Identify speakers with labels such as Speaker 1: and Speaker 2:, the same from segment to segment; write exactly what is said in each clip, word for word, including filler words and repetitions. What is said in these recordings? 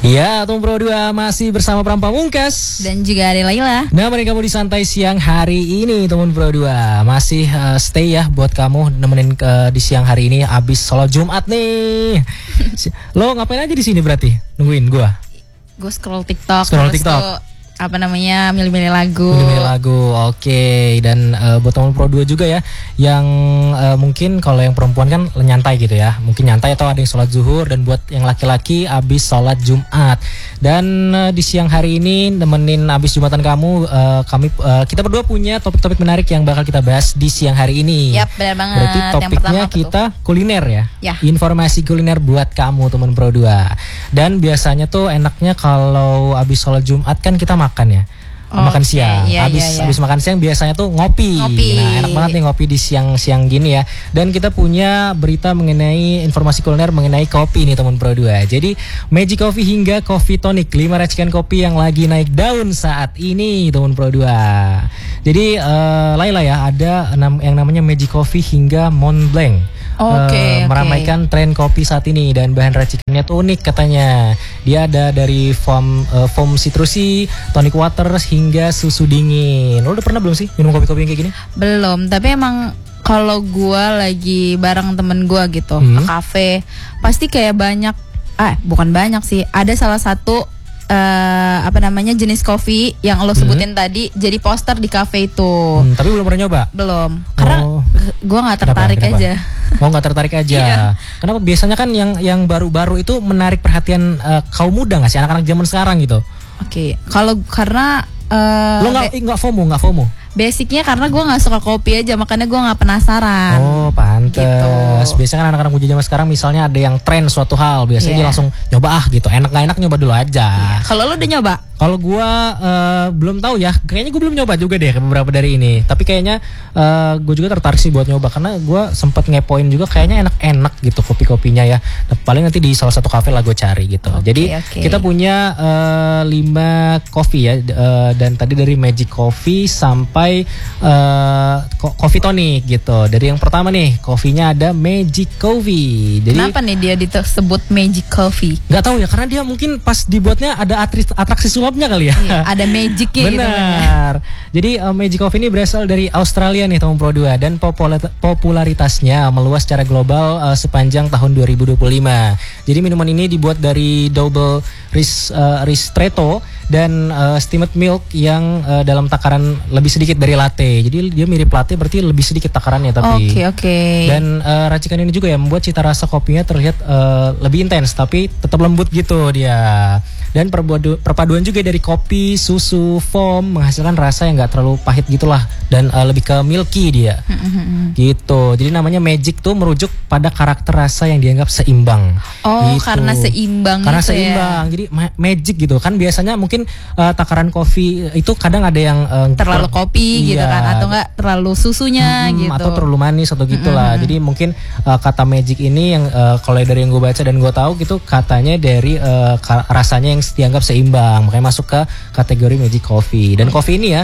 Speaker 1: Ya, Tom Pro dua masih bersama Pram Pamungkas
Speaker 2: dan juga ada Laila.
Speaker 1: Nah, mereka kamu di santai siang hari ini, Tom Pro dua masih uh, stay ya buat kamu nemenin uh, di siang hari ini abis sholat Jumat nih. Lo ngapain aja di sini berarti? Nungguin gua?
Speaker 2: Gue scroll TikTok.
Speaker 1: Scroll TikTok.
Speaker 2: Tuh, apa namanya milih-milih lagu.
Speaker 1: Milih-milih lagu, oke. Okay. Dan uh, buat teman Pro dua juga ya, yang uh, mungkin kalau yang perempuan kan nyantai gitu ya, mungkin nyantai atau ada yang sholat zuhur, dan buat yang laki-laki abis sholat Jumat. Dan uh, di siang hari ini nemenin abis Jumatan kamu, uh, kami uh, kita berdua punya topik-topik menarik yang bakal kita bahas di siang hari ini.
Speaker 2: Yap, benar banget.
Speaker 1: Berarti topiknya kita tuh? kuliner ya?
Speaker 2: Ya.
Speaker 1: Informasi kuliner buat kamu teman Pro dua. Dan biasanya tuh enaknya kalau abis sholat Jumat kan kita makan ya, oh, makan okay. siang.
Speaker 2: Iya,
Speaker 1: habis
Speaker 2: iya, iya.
Speaker 1: habis makan siang biasanya tuh ngopi.
Speaker 2: ngopi.
Speaker 1: Nah, enak banget nih ngopi di siang-siang gini ya. Dan kita punya berita mengenai informasi kuliner mengenai kopi nih teman Pro dua. Jadi Magic Coffee hingga Coffee Tonic, lima racikan kopi yang lagi naik daun saat ini teman Pro dua. Jadi uh, Laila ya, ada enam yang namanya Magic Coffee hingga Mont Blanc.
Speaker 2: Okay,
Speaker 1: uh, meramaikan okay. tren kopi saat ini, dan bahan racikannya tuh unik katanya. Dia ada dari foam uh, foam citrusi, tonic water hingga susu dingin. Lo udah pernah belum sih minum kopi-kopi yang kayak gini?
Speaker 2: Belum, tapi emang kalau gua lagi bareng temen gua gitu hmm. ke kafe, pasti kayak banyak, ah bukan banyak sih, ada salah satu uh, apa namanya jenis kopi yang lo sebutin hmm. tadi jadi poster di kafe itu. Hmm,
Speaker 1: tapi belum pernah nyoba?
Speaker 2: Belum, karena
Speaker 1: oh.
Speaker 2: gua nggak tertarik
Speaker 1: kenapa,
Speaker 2: aja.
Speaker 1: Kenapa? Oh, nggak tertarik aja. Iya. Kenapa? Biasanya kan yang yang baru-baru itu menarik perhatian uh, kaum muda nggak sih, anak-anak zaman sekarang gitu?
Speaker 2: Oke, okay. kalau karena uh,
Speaker 1: lo nggak nggak FOMO nggak FOMO?
Speaker 2: Basicnya karena gue nggak suka kopi aja, makanya gue nggak penasaran.
Speaker 1: Oh, pantes.
Speaker 2: Gitu.
Speaker 1: Biasanya kan anak-anak muda zaman sekarang misalnya ada yang tren suatu hal, biasanya yeah. dia langsung nyoba ah gitu. Enak nggak enak nyoba dulu aja.
Speaker 2: Yeah. Kalau lo udah nyoba?
Speaker 1: Kalau gue uh, belum tahu ya, kayaknya gue belum nyoba juga deh beberapa dari ini. Tapi kayaknya uh, gue juga tertarik sih buat nyoba, karena gue sempat ngepoin juga kayaknya enak-enak gitu kopi-kopinya ya. Nah, paling nanti di salah satu kafe lah gue cari gitu. Okay, Jadi okay. kita punya uh, lima kopi ya, uh, dan tadi dari Magic Coffee sampai uh, Coffee Tonic gitu. Dari yang pertama nih, kopinya ada Magic Coffee. Jadi,
Speaker 2: kenapa nih dia disebut Magic Coffee?
Speaker 1: Gak tahu ya, karena dia mungkin pas dibuatnya ada atraksi, atraksi sulapnya kali ya.
Speaker 2: Iya, ada magicnya gitu.
Speaker 1: Benar. Jadi uh, Magic Coffee ini berasal dari Australia nih teman Pro dua, dan popularitasnya meluas secara global uh, sepanjang tahun dua ribu dua puluh lima. Jadi minuman ini dibuat dari double ris, uh, ristretto dan uh, steamed milk yang uh, dalam takaran lebih sedikit dari latte. Jadi dia mirip latte, berarti lebih sedikit takarannya tapi.
Speaker 2: Oke okay, oke. Okay.
Speaker 1: Dan uh, racikan ini juga ya membuat cita rasa kopinya terlihat uh, lebih intens tapi tetap lembut gitu dia. Dan perpaduan, perpaduan juga dari kopi, susu, foam menghasilkan rasa yang nggak terlalu pahit gitulah, dan uh, lebih ke milky dia. Mm-hmm. Gitu. Jadi namanya Magic tuh merujuk pada karakter rasa yang dianggap seimbang.
Speaker 2: Oh,
Speaker 1: gitu.
Speaker 2: karena seimbang.
Speaker 1: Karena
Speaker 2: gitu
Speaker 1: seimbang.
Speaker 2: Ya?
Speaker 1: Jadi ma- magic gitu kan, biasanya mungkin uh, takaran kopi itu kadang ada yang uh,
Speaker 2: terlalu ter- kopi iya. gitu kan, atau enggak terlalu susunya hmm, gitu.
Speaker 1: Atau terlalu manis atau gitulah. Mm-hmm. Jadi mungkin uh, kata Magic ini yang uh, kalau dari yang gue baca dan gue tahu gitu, katanya dari uh, ka- rasanya yang dianggap seimbang, makanya masuk ke kategori Magic Coffee. Dan kopi ini ya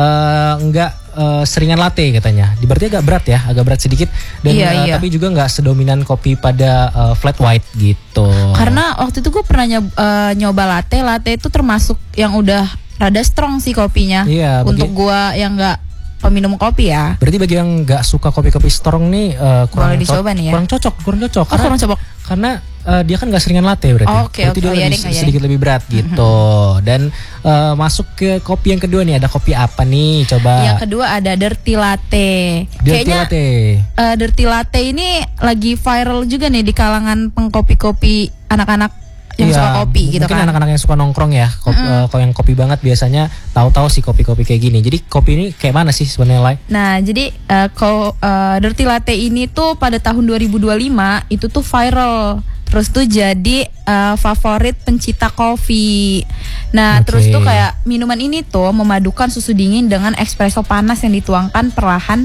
Speaker 1: uh, enggak uh, seringan latte katanya. Berarti agak berat ya, agak berat sedikit, dan
Speaker 2: iya,
Speaker 1: uh,
Speaker 2: iya.
Speaker 1: tapi juga enggak sedominan kopi pada uh, flat white gitu.
Speaker 2: Karena waktu itu gue pernah nyoba, uh, nyoba latte, latte itu termasuk yang udah rada strong sih kopinya.
Speaker 1: Iya,
Speaker 2: untuk gue yang enggak peminum kopi ya.
Speaker 1: Berarti bagi yang nggak suka kopi-kopi strong nih uh, kurang
Speaker 2: boleh dicoba co- nih ya.
Speaker 1: Kurang cocok, kurang cocok.
Speaker 2: Oh,
Speaker 1: karena,
Speaker 2: kurang cocok.
Speaker 1: Karena uh, dia kan nggak seringan latte berarti.
Speaker 2: Oh, okay,
Speaker 1: berarti
Speaker 2: okay.
Speaker 1: dia
Speaker 2: oh,
Speaker 1: lebih,
Speaker 2: yaring,
Speaker 1: sedikit
Speaker 2: yaring.
Speaker 1: lebih berat gitu. Mm-hmm. Dan uh, masuk ke kopi yang kedua nih, ada kopi apa nih? Coba.
Speaker 2: Yang kedua ada Dirty Latte.
Speaker 1: Dirty
Speaker 2: Kayaknya
Speaker 1: Latte.
Speaker 2: Uh, Dirty Latte ini lagi viral juga nih di kalangan pengkopi-kopi anak-anak yang
Speaker 1: iya,
Speaker 2: suka kopi gitu kan.
Speaker 1: Mungkin anak-anak yang suka nongkrong ya, kopi, mm. uh, kalau yang kopi banget biasanya tahu-tahu sih kopi-kopi kayak gini. Jadi kopi ini kayak mana sih sebenarnya, Lai?
Speaker 2: Nah, jadi uh, ko, uh, Dirty Latte ini tuh pada tahun dua ribu dua puluh lima itu tuh viral. Terus tuh jadi uh, favorit pencinta kopi. Nah, okay. terus tuh kayak minuman ini tuh memadukan susu dingin dengan espresso panas yang dituangkan perlahan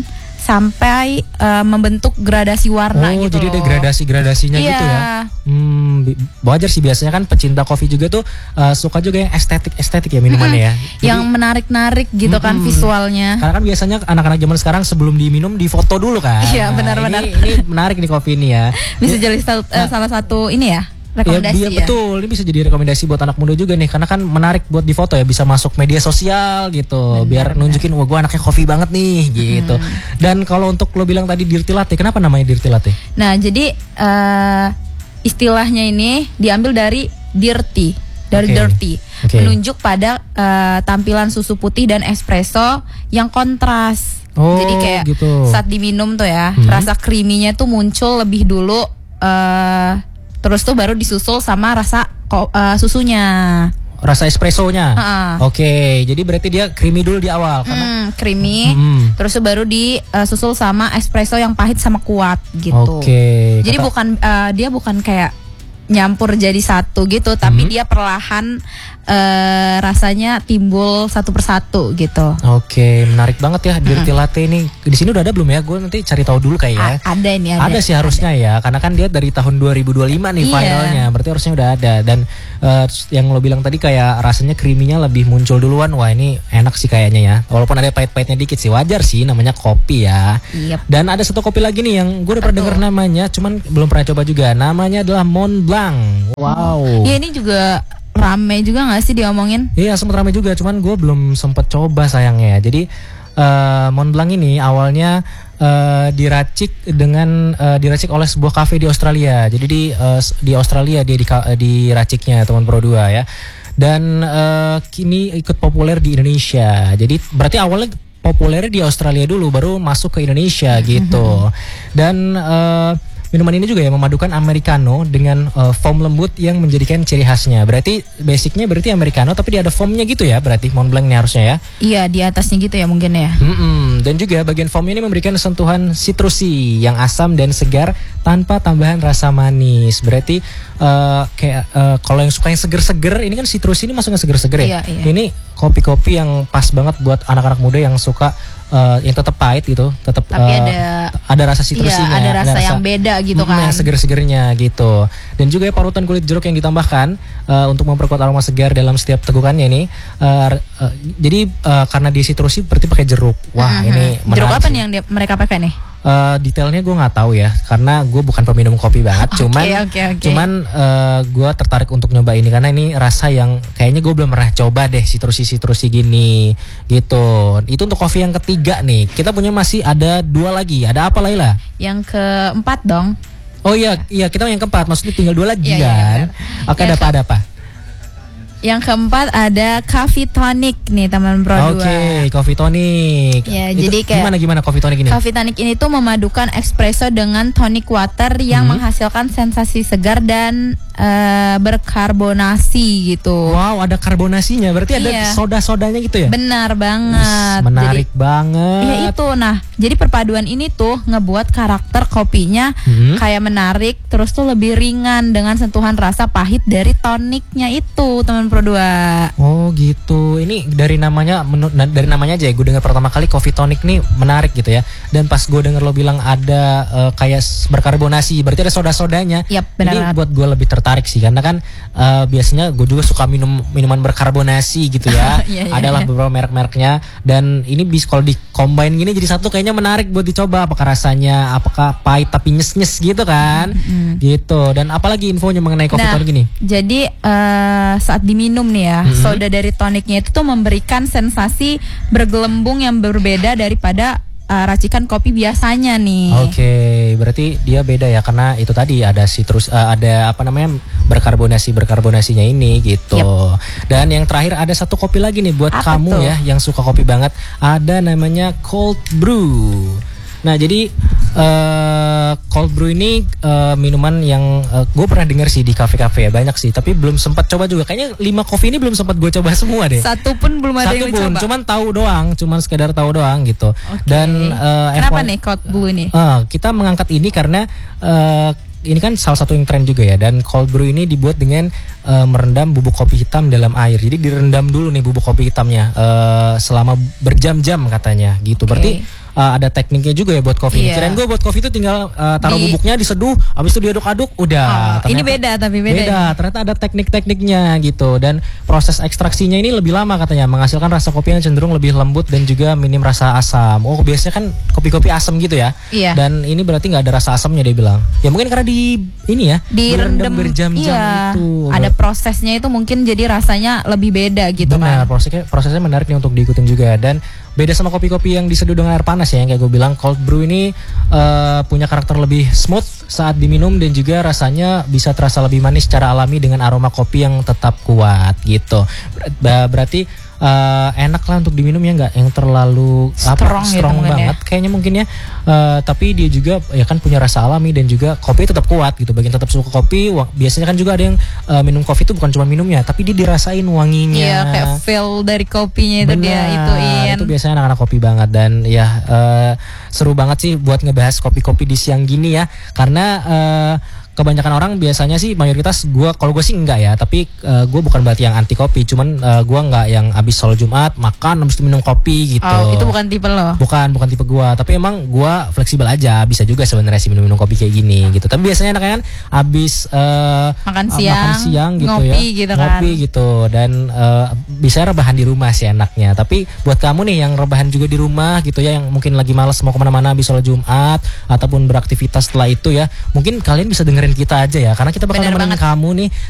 Speaker 2: sampai uh, membentuk gradasi warna
Speaker 1: oh,
Speaker 2: gitu. Oh,
Speaker 1: jadi ada gradasi-gradasinya
Speaker 2: iya.
Speaker 1: gitu ya. Hmm, wajar sih, biasanya kan pecinta kopi juga tuh uh, suka juga yang estetik-estetik ya minumannya
Speaker 2: mm-hmm.
Speaker 1: ya. Jadi,
Speaker 2: yang menarik-narik gitu mm-hmm. kan visualnya.
Speaker 1: Karena kan biasanya anak-anak zaman sekarang sebelum diminum difoto dulu kan.
Speaker 2: Iya,
Speaker 1: nah,
Speaker 2: benar-benar.
Speaker 1: Ini, ini menarik nih kopi ini ya.
Speaker 2: Bisa jadi uh, salah satu ini ya. rekomendasi
Speaker 1: ya,
Speaker 2: ya.
Speaker 1: Betul, ini bisa jadi rekomendasi buat anak muda juga nih, karena kan menarik buat difoto ya, bisa masuk media sosial gitu, benar, biar nunjukin wah gue anaknya coffee banget nih gitu. Hmm. Dan kalau untuk lo bilang tadi Dirty Latte, kenapa namanya Dirty Latte?
Speaker 2: Nah jadi uh, istilahnya ini diambil dari dirty, dari okay. dirty, okay. menunjuk pada uh, tampilan susu putih dan espresso yang kontras.
Speaker 1: Oh,
Speaker 2: jadi kayak
Speaker 1: gitu.
Speaker 2: Saat diminum tuh ya, hmm. rasa creaminya tuh muncul lebih dulu. Uh, Terus tuh baru disusul sama rasa ko, uh, susunya.
Speaker 1: Rasa espressonya.
Speaker 2: Uh-uh.
Speaker 1: Oke, okay, jadi berarti dia creamy dulu di awal. Karena
Speaker 2: mm, creamy. Mm. Terus tuh baru disusul sama espresso yang pahit sama kuat gitu.
Speaker 1: Oke. Okay.
Speaker 2: Jadi Kata... bukan uh, dia bukan kayak nyampur jadi satu gitu, tapi hmm. dia perlahan uh, rasanya timbul satu persatu gitu.
Speaker 1: Oke, menarik banget ya Dirty hmm. Latte ini. Di sini udah ada belum ya? Gue nanti cari tahu dulu kayak ya.
Speaker 2: A- ada ini ada.
Speaker 1: Ada sih harusnya ada. Ya, karena kan dia dari tahun dua ribu dua puluh lima nih, iya, viralnya. Berarti harusnya udah ada. Dan uh, yang lo bilang tadi kayak rasanya creamy-nya lebih muncul duluan. Wah, ini enak sih kayaknya ya. Walaupun ada pahit-pahitnya dikit sih, wajar sih, namanya kopi ya.
Speaker 2: Yep.
Speaker 1: Dan ada satu kopi lagi nih yang gue udah pernah denger namanya, cuman belum pernah coba juga. Namanya adalah Mont Blanc. Wow.
Speaker 2: Iya, ini juga rame juga nggak sih diomongin?
Speaker 1: Iya, sempat rame juga, cuman gue belum sempet coba sayangnya. Jadi uh, Mont Blanc ini awalnya uh, diracik dengan uh, diracik oleh sebuah kafe di Australia. Jadi di uh, di Australia dia di, uh, diraciknya teman Pro dua ya. Dan uh, kini ikut populer di Indonesia. Jadi berarti awalnya populernya di Australia dulu, baru masuk ke Indonesia gitu. Dan uh, minuman ini juga ya memadukan americano dengan uh, foam lembut yang menjadikan ciri khasnya. Berarti basicnya berarti americano tapi dia ada foamnya gitu ya, berarti Mont Blanc ini harusnya ya.
Speaker 2: Iya, di atasnya gitu ya mungkin ya.
Speaker 1: Mm-mm. Dan juga bagian foamnya ini memberikan sentuhan sitrusi yang asam dan segar tanpa tambahan rasa manis. Berarti uh, kayak uh, kalau yang suka yang seger-seger, ini kan sitrusi ini masuknya seger-seger ya.
Speaker 2: Iya, iya.
Speaker 1: Ini kopi-kopi yang pas banget buat anak-anak muda yang suka Uh, yang tetap pahit gitu, tetap
Speaker 2: tapi
Speaker 1: uh,
Speaker 2: ada
Speaker 1: ada rasa sitrusinya,
Speaker 2: iya, ada rasa, ada rasa yang beda gitu kan,
Speaker 1: yang seger-segernya gitu. Dan juga parutan kulit jeruk yang ditambahkan uh, untuk memperkuat aroma segar dalam setiap tegukannya ini. Uh, uh, jadi uh, karena di sitrusi berarti pakai jeruk. Wah, uh-huh. ini menarik.
Speaker 2: Jeruk apa nih yang dia, mereka pakai nih?
Speaker 1: Uh, detailnya gue nggak tahu ya, karena gue bukan peminum kopi banget.
Speaker 2: Okay,
Speaker 1: cuman,
Speaker 2: okay, okay.
Speaker 1: cuman uh, gue tertarik untuk nyoba ini karena ini rasa yang kayaknya gue belum pernah coba deh, sitrusi-sitrusi gini, gitu. Itu untuk kopi yang ketiga nih. Kita punya masih ada dua lagi. Ada apa Laila?
Speaker 2: Yang keempat dong.
Speaker 1: Oh iya, iya kita yang keempat. Maksudnya tinggal dua lagi
Speaker 2: ya,
Speaker 1: kan?
Speaker 2: Ya,
Speaker 1: Oke,
Speaker 2: ya,
Speaker 1: ada apa? Ada apa?
Speaker 2: Yang keempat ada coffee tonic nih teman Pro dua.
Speaker 1: Oke, okay, coffee tonic.
Speaker 2: Ya,
Speaker 1: itu
Speaker 2: jadi kayak
Speaker 1: gimana gimana coffee tonic ini?
Speaker 2: Coffee tonic ini tuh memadukan espresso dengan tonic water yang hmm. menghasilkan sensasi segar dan uh, berkarbonasi gitu.
Speaker 1: Wow, ada karbonasinya. Berarti iya. ada soda-sodanya gitu ya?
Speaker 2: Benar banget.
Speaker 1: Ush, menarik
Speaker 2: jadi,
Speaker 1: banget.
Speaker 2: Iya itu. Nah, jadi perpaduan ini tuh ngebuat karakter kopinya hmm. kayak menarik, terus tuh lebih ringan dengan sentuhan rasa pahit dari toniknya itu, teman Pro dua.
Speaker 1: Oh gitu. Ini dari namanya menu, dari namanya aja ya, gue dengar pertama kali coffee tonic nih menarik gitu ya. Dan pas gue dengar lo bilang ada uh, kayak berkarbonasi, berarti ada soda-sodanya.
Speaker 2: Yap, benar.
Speaker 1: Ini buat gue lebih tertarik sih, karena kan uh, biasanya gue juga suka minum minuman berkarbonasi gitu ya. yeah, yeah, Adalah yeah. beberapa merek-mereknya. Dan ini bisa kalau di combine gini jadi satu, kayaknya menarik buat dicoba. Apakah rasanya, apakah pahit tapi nyes-nyes gitu kan? Mm-hmm. Gitu. Dan apalagi infonya mengenai coffee
Speaker 2: nah,
Speaker 1: tonic ini?
Speaker 2: Jadi uh, saat diminum minum nih ya, mm-hmm. soda dari toniknya itu tuh memberikan sensasi bergelembung yang berbeda daripada uh, racikan kopi biasanya nih.
Speaker 1: Oke, okay, berarti dia beda ya, karena itu tadi ada citrus, uh, ada apa namanya berkarbonasi berkarbonasinya ini gitu. Yep. Dan yang terakhir ada satu kopi lagi nih buat
Speaker 2: apa
Speaker 1: kamu
Speaker 2: tuh?
Speaker 1: Ya yang suka kopi banget, ada namanya cold brew. Nah jadi uh, cold brew ini uh, minuman yang uh, gue pernah dengar sih di kafe-kafe ya, banyak sih, tapi belum sempat coba juga. Kayaknya lima kopi ini belum sempat gue coba semua deh.
Speaker 2: Satu pun belum ada
Speaker 1: Satu
Speaker 2: yang
Speaker 1: pun,
Speaker 2: dicoba.
Speaker 1: Cuman tahu doang, cuman sekedar tahu doang gitu.
Speaker 2: Okay.
Speaker 1: Dan uh,
Speaker 2: kenapa
Speaker 1: F satu,
Speaker 2: nih cold brew ini?
Speaker 1: Uh, kita mengangkat ini karena uh, ini kan salah satu yang tren juga ya. Dan cold brew ini dibuat dengan uh, merendam bubuk kopi hitam dalam air. Jadi direndam dulu nih bubuk kopi hitamnya uh, selama berjam-jam katanya gitu. Okay. Berarti uh, ada tekniknya juga ya buat kopi.
Speaker 2: Iya.
Speaker 1: Kirain gue buat kopi itu tinggal uh, taruh
Speaker 2: Di-
Speaker 1: bubuknya diseduh, habis itu diaduk-aduk, udah.
Speaker 2: Oh, ini beda tapi beda.
Speaker 1: Beda, ternyata ada teknik-tekniknya gitu. Dan proses ekstraksinya ini lebih lama katanya, menghasilkan rasa kopi yang cenderung lebih lembut dan juga minim rasa asam. Oh, biasanya kan kopi-kopi asam gitu ya.
Speaker 2: Iya.
Speaker 1: Dan ini berarti nggak ada rasa asamnya dia bilang. Ya mungkin karena di ini ya,
Speaker 2: Direndam
Speaker 1: berjam-jam
Speaker 2: iya,
Speaker 1: itu.
Speaker 2: ada prosesnya itu mungkin jadi rasanya lebih beda gitu
Speaker 1: Benar,
Speaker 2: kan.
Speaker 1: prosesnya prosesnya menarik nih untuk diikutin juga. Dan beda sama kopi-kopi yang diseduh dengan air panas ya, yang kayak gue bilang cold brew ini uh, punya karakter lebih smooth saat diminum dan juga rasanya bisa terasa lebih manis secara alami dengan aroma kopi yang tetap kuat gitu. Ber- berarti uh, enak lah untuk diminum ya, nggak yang terlalu
Speaker 2: Strong
Speaker 1: apa
Speaker 2: gitu
Speaker 1: strong
Speaker 2: mungkin
Speaker 1: banget kayaknya mungkin ya. Uh, tapi dia juga ya kan punya rasa alami dan juga kopi tetap kuat gitu. Bagian tetap suka kopi, wa- biasanya kan juga ada yang uh, minum kopi itu bukan cuma minumnya, tapi dia dirasain wanginya.
Speaker 2: Iya, kayak feel dari kopinya itu dia
Speaker 1: Benar,
Speaker 2: ituin.
Speaker 1: itu biasanya anak-anak kopi banget. Dan ya eh, seru banget sih buat ngebahas kopi-kopi di siang gini ya, karena eh, kebanyakan orang biasanya sih mayoritas gua, kalau gue sih enggak ya, tapi uh, gue bukan berarti yang anti kopi, cuman uh, gue enggak yang abis sholat Jumat makan habis itu minum kopi gitu.
Speaker 2: Oh, itu bukan tipe lo.
Speaker 1: Bukan, bukan tipe gua, tapi emang gua fleksibel aja, bisa juga sebenarnya sih minum-minum kopi kayak gini gitu. Tapi biasanya anaknya kan abis uh,
Speaker 2: Makan
Speaker 1: uh,
Speaker 2: siang,
Speaker 1: makan siang gitu
Speaker 2: ngopi
Speaker 1: ya,
Speaker 2: gitu kan.
Speaker 1: ngopi gitu, dan uh, bisa rebahan di rumah sih enaknya. Tapi buat kamu nih yang rebahan juga di rumah gitu ya, yang mungkin lagi malas mau kemana-mana abis sholat Jumat ataupun beraktivitas setelah itu ya, mungkin kalian bisa dengerin kita aja ya, karena kita bakal
Speaker 2: Bener
Speaker 1: nemenin
Speaker 2: banget.
Speaker 1: kamu nih